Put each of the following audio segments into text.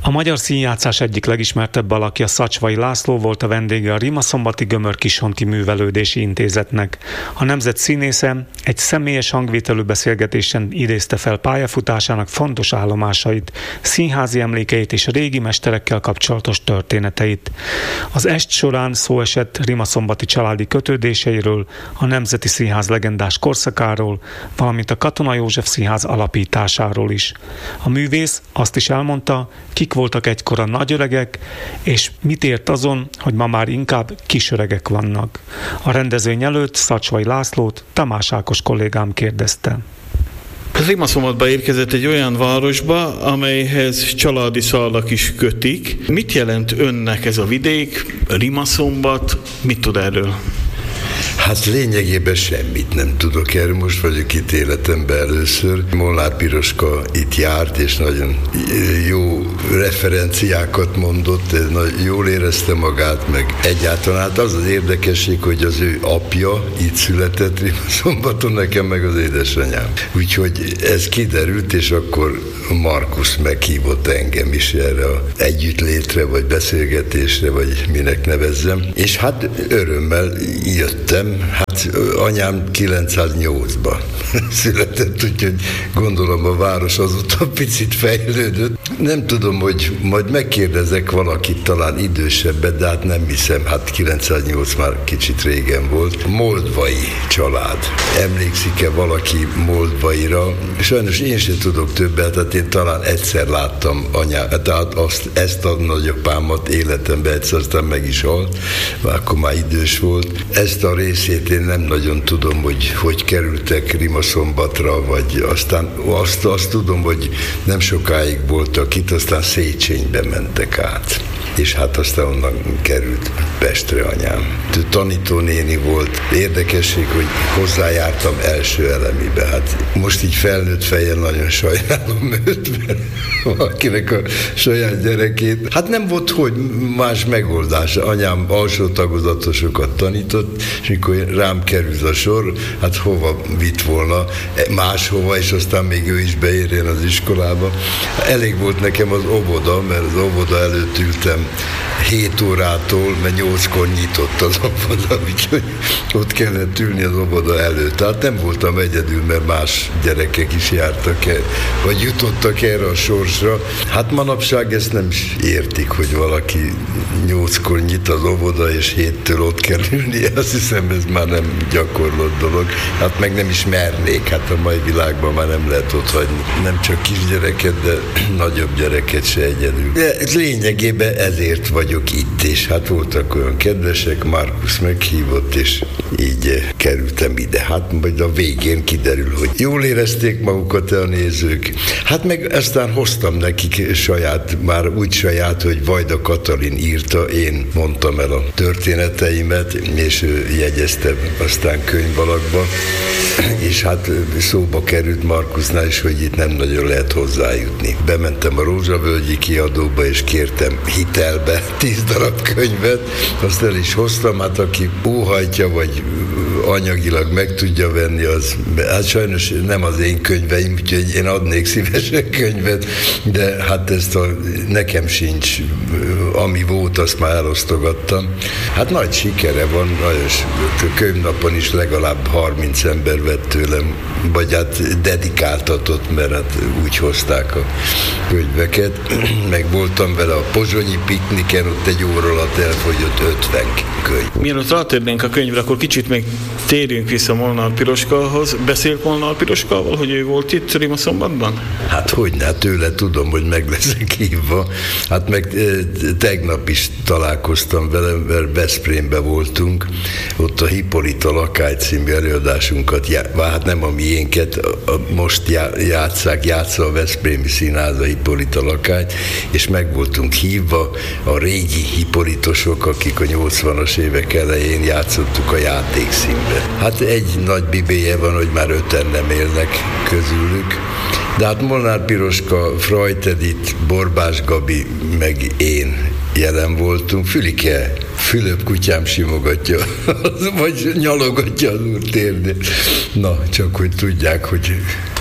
A magyar színjátszás egyik legismertebb alakja, Szacsvay László volt a vendége a Rimaszombati Gömör-Kishonti Művelődési Intézetnek. A nemzet színésze egy személyes hangvételű beszélgetésen idézte fel pályafutásának fontos állomásait, színházi emlékeit és régi mesterekkel kapcsolatos történeteit. Az est során szó esett rimaszombati családi kötődéseiről, a Nemzeti Színház legendás korszakáról, valamint a Katona József Színház alapításáról is. A művész azt is elmondta, kik voltak egykor a nagyöregek, és mit ért azon, hogy ma már inkább kisöregek vannak. A rendezvény előtt Szacsvay Lászlót Tamás Ákos kollégám kérdezte. Rimaszombatba érkezett egy olyan városba, amelyhez családi szálak is kötik. Mit jelent önnek ez a vidék, Rimaszombat, mit tud erről? Hát lényegében semmit nem tudok erről, most vagyok itt életemben először. Molnár Piroska itt járt, és nagyon jó referenciákat mondott, jól érezte magát, meg egyáltalán. Hát az az érdekesség, hogy az ő apja itt született Rimaszombaton, nekem meg az édesanyám. Úgyhogy ez kiderült, és akkor Markusz meghívott engem is erre a együttlétre, vagy beszélgetésre, vagy minek nevezzem. És hát örömmel jöttem. Hát anyám 908-ban született, úgyhogy gondolom a város azóta picit fejlődött. Nem tudom, hogy majd megkérdezek valakit, talán idősebbet, de hát nem hiszem, hát 908 már kicsit régen volt. Moldvai család. Emlékszik-e valaki Moldvaira? Sajnos én sem tudok többet, tehát én talán egyszer láttam anyát, tehát ezt a nagyapámat életemben egyszer, aztán meg is halt, akkor már idős volt. Ezt a részét én nem nagyon tudom, hogy kerültek Rimaszombatra, vagy aztán azt tudom, hogy nem sokáig voltak itt, aztán Széchenybe mentek át. És hát aztán onnan került Pestre anyám. Tanítónéni volt. Érdekesség, hogy hozzájártam első elemibe. Hát most így felnőtt fejjel nagyon sajnálom őt, mert valakinek a saját gyerekét. Hát nem volt, hogy más megoldás. Anyám alsó tagozatosokat tanított, és mikor rám került a sor, hát hova vitt volna, máshova, és aztán még ő is beérjen az iskolába. Elég volt nekem az óvoda, mert az óvoda előtt ültem 7 órától, mert 8-kor nyitott az óvoda, úgyhogy ott kellett ülni az óvoda előtt. Tehát nem voltam egyedül, mert más gyerekek is jártak el, vagy jutottak erre a sorsra. Hát manapság ezt nem is értik, hogy valaki 8-kor nyit az óvoda, és 7-től ott kell ülni. Azt hiszem, ez már nem gyakorlott dolog. Hát meg nem is mernék, hát a mai világban már nem lehet ott hagyni. Nem csak kisgyereket, de nagyobb gyereket se egyedül. De lényegében ezért vagyok itt, és hát voltak olyan kedvesek, Markusz meghívott, és így kerültem ide. Hát majd a végén kiderül, hogy jól érezték magukat a nézők. Hát meg aztán hoztam nekik már úgy saját, hogy Vajda Katalin írta, én mondtam el a történeteimet, és ő jegyezte aztán könyvalakba, és hát szóba került Markusznál is, hogy itt nem nagyon lehet hozzájutni. Bementem a Rózsavölgyi kiadóba, és kértem hitelbe 10 darab könyvet, azt el is hoztam, hát aki óhajtja, vagy anyagilag meg tudja venni, az, hát sajnos nem az én könyveim, úgyhogy én adnék szívesen könyvet, de hát nekem sincs, ami volt, azt már elosztogattam. Hát nagy sikere van, nagyon könyvnapon is legalább 30 ember vett tőlem, vagy hát dedikáltatott, mert hát úgy hozták a könyveket. Meg voltam vele a pozsonyi pikniken, ott egy óra alatt elfogyott 50 könyv. Mielőtt rátérnénk a könyvre, akkor kicsit még térjünk vissza Molnár Piroskához. Beszélt Molnár Piroskával, hogy ő volt itt Rimaszombatban? Hát hogyne, hát tőle tudom, hogy meg leszek hívva. Hát meg tegnap is találkoztam vele, mert Veszprémbe voltunk. Ott a Hippolyta Lakály című előadásunkat, hát nem a miénket, most játsza a Veszprémi Színház a Hippolyta Lakályt, és meg voltunk hívva a régi hippolytosok, akik a 80-as évek elején játszottuk a játékszínbe. Hát egy nagy bibéje van, hogy már 5-en nem élnek közülük, de hát Molnár Piroska, Freud Edith, Borbás Gabi, meg én jelen voltunk. Fülike, Fülöp kutyám simogatja, vagy nyalogatja az úr térdét. Na, csak hogy tudják, hogy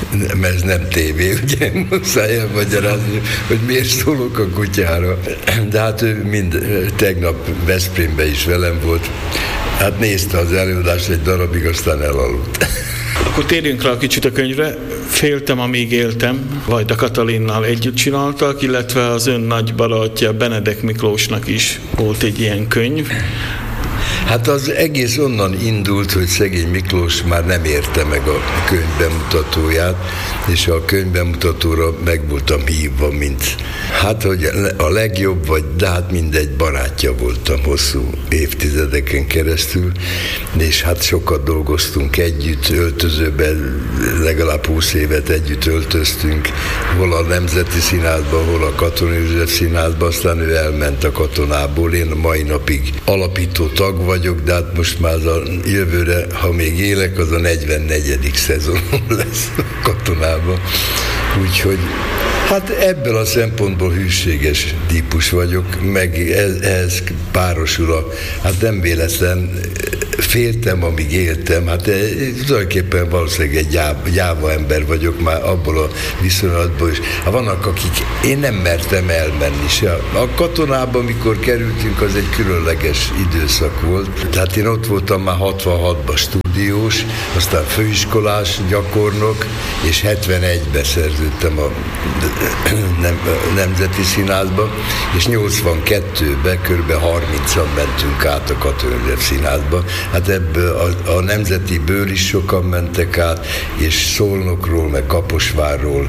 mert ez nem tévé, ugye, muszáj elmagyarázni, hogy miért szólok a kutyára. De hát ő tegnap Veszprémben is velem volt, hát nézte az előadást egy darabig, aztán elaludt. Akkor térjünk rá kicsit a könyvre. Féltem, amíg éltem, Vajda Katalinnal együtt csináltak, illetve az ön nagy barátja Benedek Miklósnak is volt egy ilyen könyv. Hát az egész onnan indult, hogy szegény Miklós már nem érte meg a könyv bemutatóját, és a könyv bemutatóra meg voltam hívva, mint hát, hogy a legjobb, de hát mindegy, barátja voltam hosszú évtizedeken keresztül, és hát sokat dolgoztunk együtt, öltözőben legalább 20 évet együtt öltöztünk, hol a Nemzeti Színházban, hol a Katona József Színházban, aztán ő elment a Katonából, én a mai napig alapító tag vagyok, de hát most már az a jövőre, ha még élek, az a 44. szezonom lesz a Katonában. Úgyhogy hát ebből a szempontból hűséges típus vagyok, meg ehhez párosul hát nem véletlen féltem, amíg éltem, hát tulajdonképpen valószínűleg egy gyáva ember vagyok már abból a viszonylatból is. Hát vannak, akik én nem mertem elmenni se. A Katonában, mikor kerültünk, az egy különleges időszak volt. Tehát én ott voltam már 66-ban stúdiós, aztán főiskolás, gyakornok, és 71-ben szerződtem a Nemzeti Színházba, és 82-ben kb. 30-an mentünk át a Katona József Színházba. Hát ebből a Nemzetiből is sokan mentek át, és Szolnokról, meg Kaposvárról,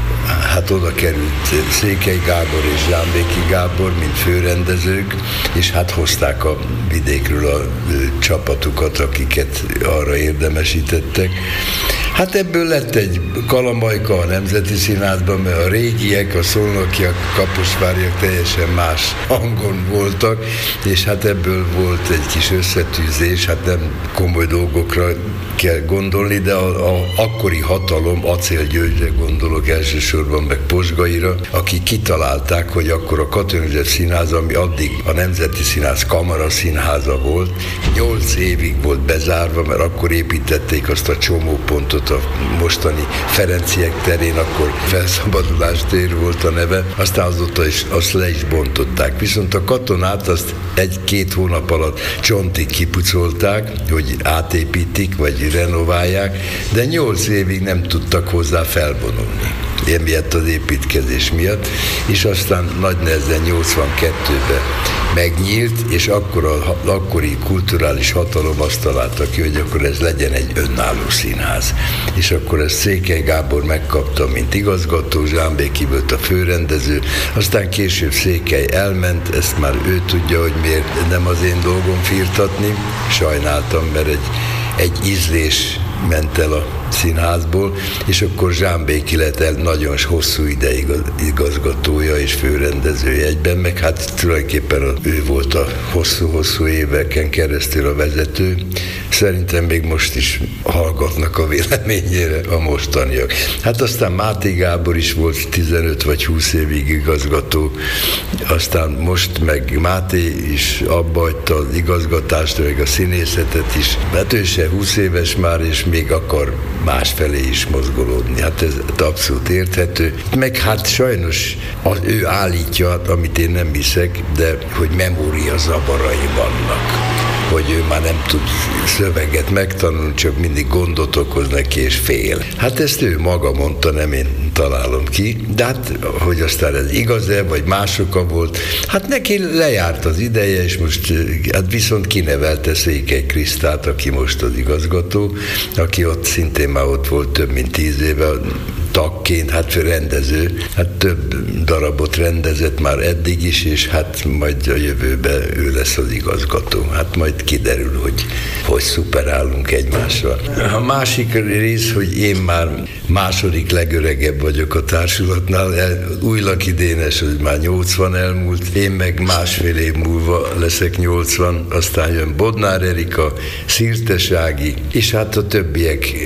hát oda került Székely Gábor és Zsámbéki Gábor, mint főrendezők, és hát hozták a vidékről a csapatukat, akiket arra érdemesítettek. Hát ebből lett egy kalamajka a Nemzeti Színházban, mert a régiek, a szolnokiak, kaposváriak teljesen más hangon voltak, és hát ebből volt egy kis összetűzés, hát nem komoly dolgokra kell gondolni, de a akkori hatalom, Acél Györgyre gondolok elsősorban, meg Posgaira, akik kitalálták, hogy akkor a Katona József Színház, ami addig a Nemzeti Színház kamaraszínháza volt, 8 évig volt bezárva, mert akkor építették azt a csomópontot a mostani Ferenciek terén, akkor Felszabadulás tér volt a neve, aztán azóta is azt le is bontották. Viszont a Katonát azt 1-2 hónap alatt csontig kipucolták, hogy átépítik, vagy renoválják, de 8 évig nem tudtak hozzá felvonulni. Emiatt az építkezés miatt, és aztán nagy nehezen 82-ben megnyílt, és akkor az akkori kulturális hatalom azt találta ki, hogy akkor ez legyen egy önálló színház. És akkor ezt Székely Gábor megkapta, mint igazgató, Zsámbéki volt a főrendező, aztán később Székely elment, ezt már ő tudja, hogy miért nem az én dolgom firtatni, sajnáltam, mert egy ízlés ment el a színházból, és akkor Zsámbéki lett nagyon hosszú ideig igazgatója és főrendezője egyben, meg hát tulajdonképpen ő volt a hosszú-hosszú éveken keresztül a vezető. Szerintem még most is hallgatnak a véleményére a mostaniak. Hát aztán Máté Gábor is volt 15 vagy 20 évig igazgató, aztán most meg Máté is abba hagyta az igazgatást, meg a színészetet is. Hát ő se 20 éves már, és még akar másfelé is mozgolódni. Hát ez abszolút érthető. Meg hát sajnos ő állítja, amit én nem hiszek, de hogy memória zavarai vannak, hogy ő már nem tud szöveget megtanulni, csak mindig gondot okoz neki, és fél. Hát ezt ő maga mondta, nem én találom ki, de hát, hogy aztán ez igaz-e, vagy másoka volt, hát neki lejárt az ideje, és most hát viszont kinevelte Székely Krisztát, aki most az igazgató, aki ott szintén már ott volt több mint 10 éve, tagként, hát rendező, hát több darabot rendezett már eddig is, és hát majd a jövőben ő lesz az igazgató. Hát majd kiderül, hogy szuperálunk egymással. A másik rész, hogy én már második legöregebb vagyok a társulatnál, Újlaki Dénes, hogy már 80 elmúlt, én meg másfél év múlva leszek 80, aztán jön Bodnár Erika, Szirtes Ági, és hát a többiek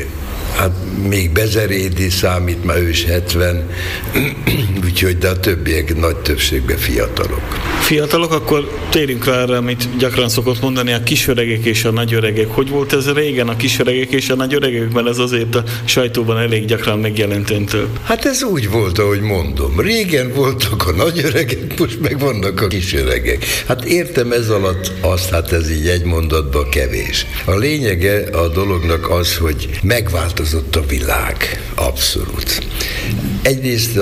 hát még Bezerédi számít, már ő is 70, úgyhogy de a többiek nagy többségben fiatalok. Fiatalok, akkor térjünk rá erre, amit gyakran szokott mondani, a kisöregek és a nagyöregek. Hogy volt ez régen, a kisöregek és a nagyöregek, mert ez azért a sajtóban elég gyakran megjelent öntől. Hát ez úgy volt, ahogy mondom. Régen voltak a nagyöregek, most meg vannak a kisöregek. Hát értem ez alatt azt, hát ez így egy mondatban kevés. A lényege a dolognak az, hogy megváltozott a világ. Abszolút. Egyrészt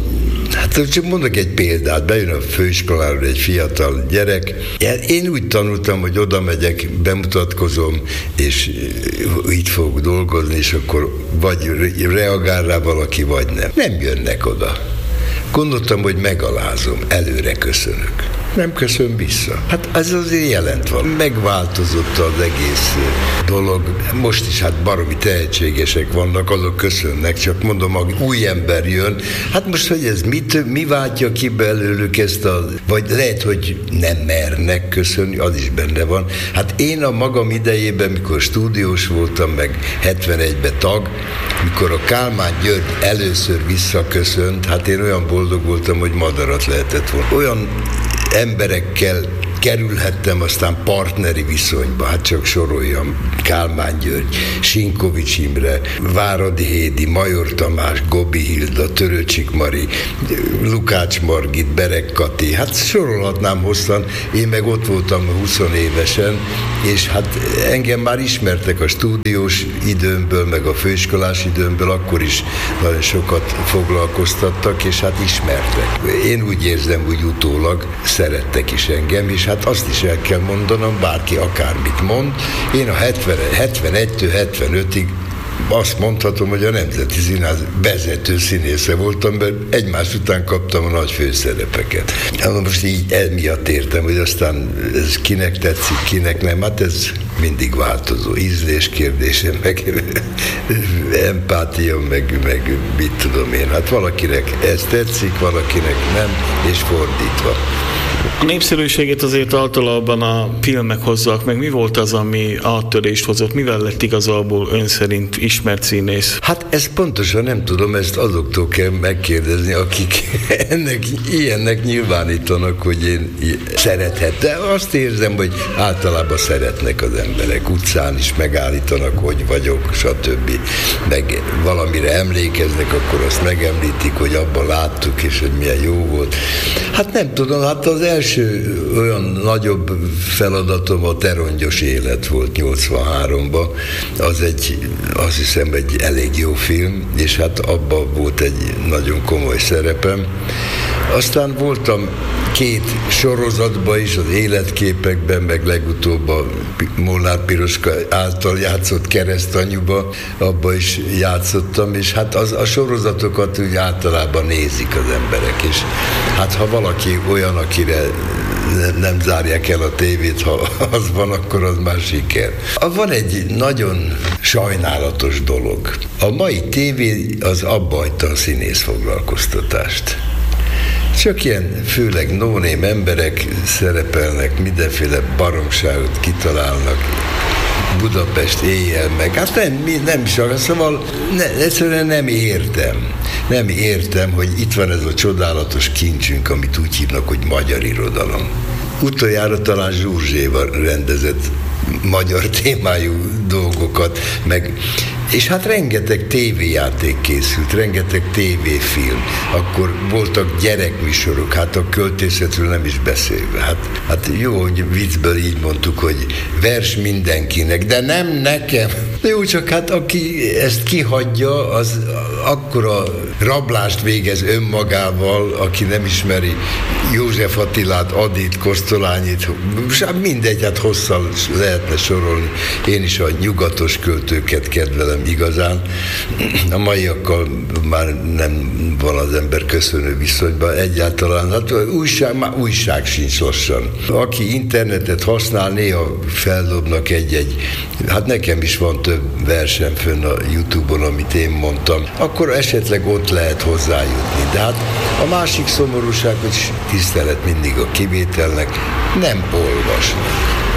hát csak mondok egy példát, bejön a főiskolára egy fiatal gyerek. Én úgy tanultam, hogy oda megyek, bemutatkozom, és így fogok dolgozni, és akkor vagy reagál rá valaki, vagy nem. Nem jönnek oda. Gondoltam, hogy megalázom, előre köszönök. Nem köszön vissza. Hát ez azért jelent van. Megváltozott az egész dolog. Most is hát baromi tehetségesek vannak, azok köszönnek, csak mondom, új ember jön. Hát most, hogy ez mi váltja ki belőlük ezt vagy lehet, hogy nem mernek köszönni, az is benne van. Hát én a magam idejében, mikor stúdiós voltam, meg 71-ben tag, mikor a Kálmán György először visszaköszönt, hát én olyan boldog voltam, hogy madarat lehetett volna. Olyan emberekkel kerülhettem aztán partneri viszonyba, hát csak soroljam, Kálmán György, Sinkovics Imre, Váradi Hédi, Major Tamás, Gobi Hilda, Törőcsik Mari, Lukács Margit, Berek Kati, hát sorolhatnám hosszan, én meg ott voltam 20 évesen, és hát engem már ismertek a stúdiós időmből, meg a főiskolás időmből, akkor is nagyon sokat foglalkoztattak, és hát ismertek. Én úgy érzem, hogy utólag szerettek is engem, és hát azt is el kell mondanom, bárki akármit mond, én a 71-től 75-ig azt mondhatom, hogy a Nemzeti Színház vezető színésze voltam, mert egymás után kaptam a nagy főszerepeket. Most így emiatt értem, hogy aztán ez kinek tetszik, kinek nem, hát ez mindig változó, ízlés kérdése, meg empátia, meg mit tudom én. Hát valakinek ez tetszik, valakinek nem, és fordítva. A népszerűségét azért általában a filmek hozzák meg. Mi volt az, ami áttörést hozott? Mivel lett igazából ön szerint ismert színész? Hát ezt pontosan nem tudom, ezt azoktól kell megkérdezni, akik ilyennek nyilvánítanak, hogy én szerethet. De azt érzem, hogy általában szeretnek az emberek. Utcán is megállítanak, hogy vagyok, stb. Meg valamire emlékeznek, akkor azt megemlítik, hogy abban láttuk, és hogy milyen jó volt. Hát nem tudom, hát az első olyan nagyobb feladatom a Te rongyos élet volt 83-ban. Azt hiszem egy elég jó film, és hát abban volt egy nagyon komoly szerepem. Aztán voltam 2 sorozatban is, az Életképekben, meg legutóbb a Molnár Piroska által játszott Keresztanyuba, abban is játszottam, és hát a sorozatokat úgy általában nézik az emberek, és hát ha valaki olyan, akire nem zárják el a tévét, ha az van, akkor az már siker. Van egy nagyon sajnálatos dolog. A mai tévé az abba hagyta a színész foglalkoztatást. Csak ilyen főleg no-name emberek szerepelnek, mindenféle baromságot kitalálnak, Budapest éjjel meg. Hát nem is arra, szóval egyszerűen nem értem, hogy itt van ez a csodálatos kincsünk, amit úgy hívnak, hogy magyar irodalom. Utoljára talán Zsurzséva rendezett magyar témájú dolgokat, és hát rengeteg tévéjáték készült, rengeteg tévéfilm, akkor voltak gyerekműsorok, hát a költészetről nem is beszélve. Hát jó, hogy viccből így mondtuk, hogy vers mindenkinek, de nem nekem. Jó, csak hát aki ezt kihagyja, az akkora rablást végez önmagával, aki nem ismeri József Attilát, Adit, Kosztolányit, mindegy, hát hosszan lehetne sorolni. Én is a nyugatos költőket kedvelem igazán. A maiakkal már nem van az ember köszönő viszonyban egyáltalán. Hát újság sincs lassan. Aki internetet használ, néha feldobnak egy, hát nekem is van több versem fönn a YouTube-on, amit én mondtam, akkor esetleg ott lehet hozzájutni. De hát a másik szomorúság, hogy tisztelet mindig a kivételnek, nem olvasnak.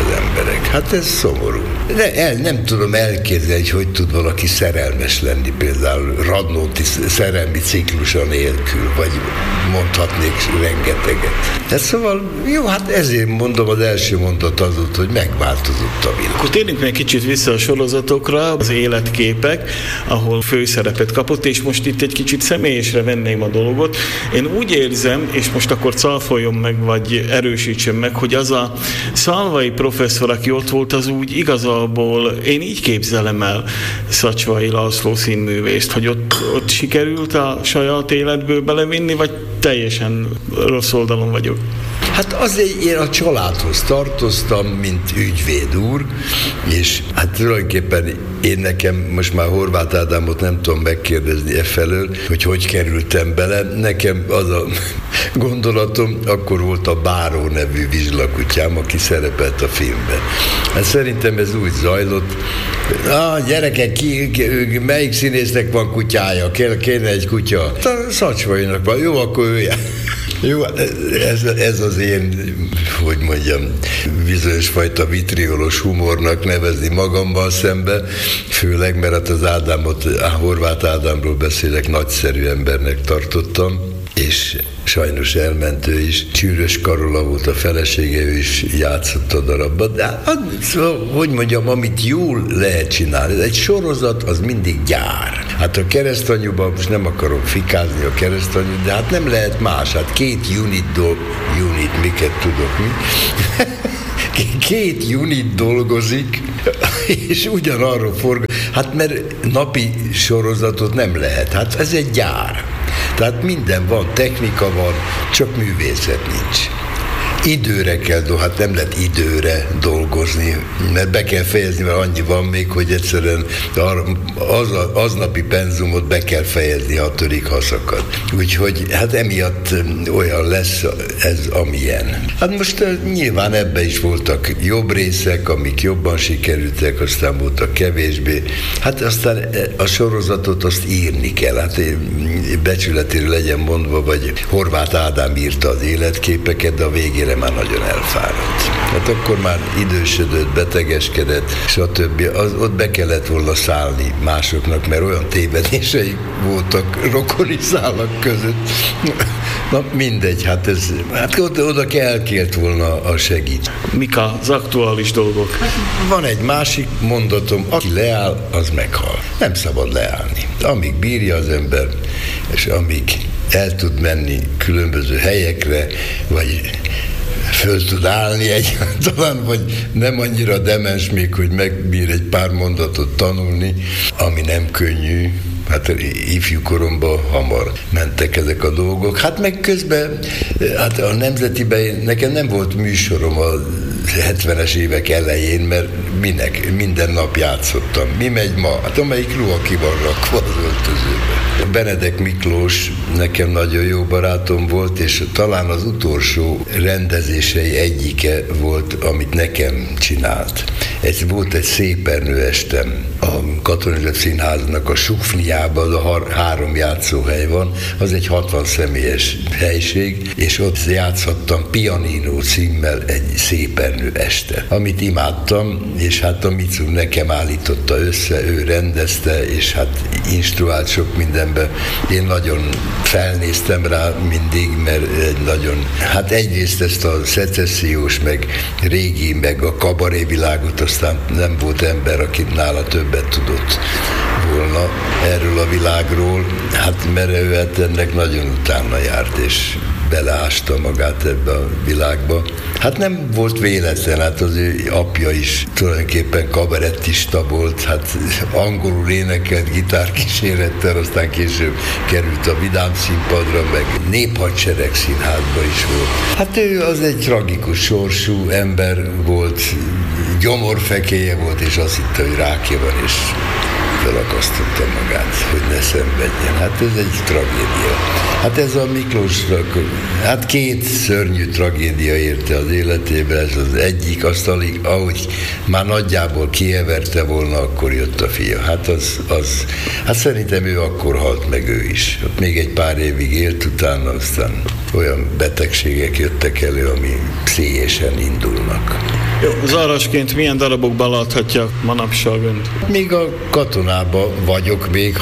az emberek. Hát ez szomorú. Nem tudom elképzelni, hogy tud valaki szerelmes lenni, például Radnóti szerelmi ciklusa nélkül, vagy mondhatnék rengeteget. Ez szóval, jó, hát ezért mondom, az első mondat az volt, hogy megváltozott a világ. Akkor térjünk meg kicsit vissza a sorozatokra, az életképek, ahol főszerepet kapott, és most itt egy kicsit személyesre venném a dolgot. Én úgy érzem, és most akkor cáfoljon meg, vagy erősítsen meg, hogy az a Szalvai professzor, aki ott volt, az úgy igazából, én így képzelem el Szacsvai László színművészt, hogy ott sikerült a saját életből belevinni, vagy teljesen rossz oldalon vagyok? Hát azért én a családhoz tartoztam, mint ügyvéd úr, és hát tulajdonképpen én nekem most már Horváth Ádámot nem tudom megkérdezni felől, hogy kerültem bele. Nekem az a gondolatom, akkor volt a Báró nevű vizslakutyám, aki szerepelt a filmben. Hát szerintem ez úgy zajlott, gyerekek, melyik színésznek van kutyája? Kéne egy kutya? A Szacsvainak van, jó, akkor ő jár. Jó, ez az én, hogy mondjam, bizonyos fajta vitriolos humornak nevezni magammal szemben, főleg, mert az Ádámot, Horváth Ádámról beszélek, nagyszerű embernek tartottam, és sajnos elment ő is. Csűrös Karola volt a felesége, ő is játszott a darabban, de hogy mondjam, amit jól lehet csinálni, egy sorozat az mindig gyár. Hát a Keresztanyúban, most nem akarom fikázni a Keresztanyút, de hát nem lehet más, hát két unit, miket tudok mi? Két unit dolgozik, és ugyanarról forgat. Hát mert napi sorozatot nem lehet, hát ez egy gyár. Tehát minden van, technika van, csak művészet nincs. Időre kell, hát nem lehet időre dolgozni, mert be kell fejezni, mert annyi van még, hogy egyszerűen aznapi penzumot be kell fejezni, ha törik, ha szakad. Úgyhogy hát emiatt olyan lesz ez, amilyen. Hát most nyilván ebben is voltak jobb részek, amik jobban sikerültek, aztán voltak kevésbé. Hát aztán a sorozatot azt írni kell, hát becsületére legyen mondva, vagy Horváth Ádám írta az életképeket, de a végére már nagyon elfáradt. Hát akkor már idősödött, betegeskedett, stb. Ott be kellett volna szállni másoknak, mert olyan tévedéseik voltak rokoni szálak között. Na mindegy, hát oda kellett volna a segít. Mik az aktuális dolgok? Van egy másik mondatom, aki leáll, az meghal. Nem szabad leállni. Amíg bírja az ember, és amíg el tud menni különböző helyekre, vagy föl tud állni egyáltalán, vagy nem annyira demens még, hogy megbír egy pár mondatot tanulni, ami nem könnyű. Hát ifjú koromban hamar mentek ezek a dolgok. Hát meg közben, hát a Nemzetiben nekem nem volt műsorom a 70-es évek elején, mert minden nap játszottam. Mi megy ma? Hát amelyik ruha ki van rakva az öltözőbe. Benedek Miklós nekem nagyon jó barátom volt, és talán az utolsó rendezései egyike volt, amit nekem csinált. Volt egy szépernő estem a Katona József Színháznak a Sufniában, a 3 játszóhely van, az egy 60 személyes helység, és ott játszhattam Pianino címmel egy szépernő este, amit imádtam, és hát a Micu nekem állította össze, ő rendezte, és hát instruált sok mindenbe. Én nagyon felnéztem rá mindig, mert egy nagyon, hát egyrészt ezt a szecessziós, meg régi, meg a kabaré világot, aztán nem volt ember, aki nála többet tudott volna erről a világról, hát mert ő hát ennek nagyon utána járt, és beleásta magát ebbe a világba. Hát nem volt véletlen, hát az ő apja is tulajdonképpen kabarettista volt, hát angolul énekelt gitárkísérettel, aztán később került a Vidám Színpadra, meg Néphadsereg Színházba is volt. Hát ő az egy tragikus sorsú ember volt, gyomorfekéje volt, és azt hitte, hogy rákja van, és kezével akasztotta magát, hogy ne szenvedjen. Hát ez egy tragédia. Hát ez a Miklósnak, hát 2 szörnyű tragédia érte az életébe, ez az egyik, azt alig, ahogy már nagyjából kieverte volna, akkor jött a fia. Hát hát szerintem ő akkor halt meg ő is. Ott még egy pár évig élt, utána aztán olyan betegségek jöttek elő, ami pszichésen indulnak. Jó, zarasként milyen darabokban láthatja manapság önt? Még a katonában vagyok még,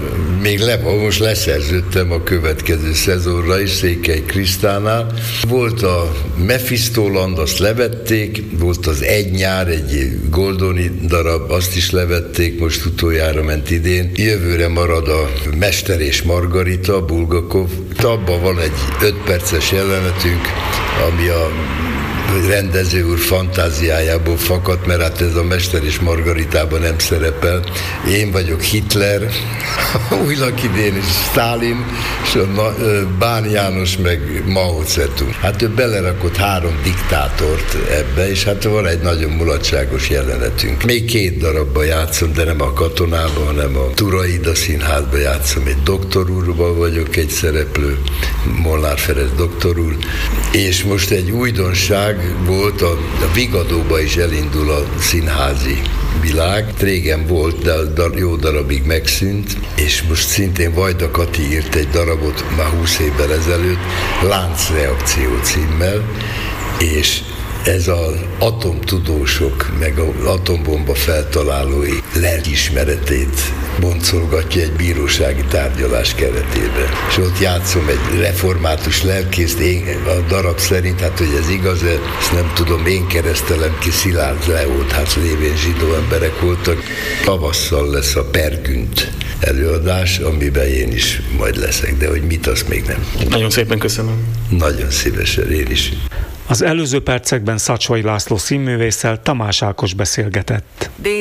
most leszerződtem a következő szezonra is, Székely Krisztánál. Volt a Mephistoland, azt levették, volt az Egy nyár, egy Goldoni darab, azt is levették, most utoljára ment idén. Jövőre marad a Mester és Margarita, Bulgakov. Abban van egy 5 perces jelenetünk, ami a rendező úr fantáziájából fakad, mert hát ez a Mester és Margaritában nem szerepel. Én vagyok Hitler, újnak idén is Sztálin, és a Bán János meg Mao Zedong. Hát ő belerakott 3 diktátort ebbe, és hát van egy nagyon mulatságos jelenetünk. Még 2 darabban játszom, de nem a Katonában, hanem a Turaida Színházban játszom. Egy doktor úrban vagyok egy szereplő, Molnár Ferenc doktor úr, és most egy újdonság volt, a Vigadóba is elindul a színházi világ. Régen volt, de jó darabig megszűnt, és most szintén Vajda Kati írt egy darabot már 20 évvel ezelőtt, Láncreakció címmel, és ez az atomtudósok, meg az atombomba feltalálói lelkiismeretét boncolgatja egy bírósági tárgyalás keretében. És ott játszom egy református lelkészt, a darab szerint, hát hogy ez igaz-e, ezt nem tudom, én keresztelem ki Szilárd Leót, hát lévén zsidó emberek voltak. Tavasszal lesz a Pergünt előadás, amiben én is majd leszek, de hogy mit, azt még nem. Nagyon szépen köszönöm. Nagyon szívesen, én is. Az előző percekben Szacsvai László színművésszel Tamás Ákos beszélgetett.